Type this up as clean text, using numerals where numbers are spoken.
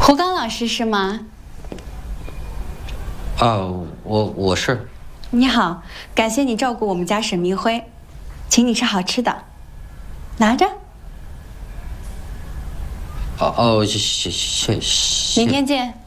胡刚老师是吗？ 我是。 你好，感谢你照顾我们家沈明辉，请你吃好吃的，拿着。 谢。 明天见。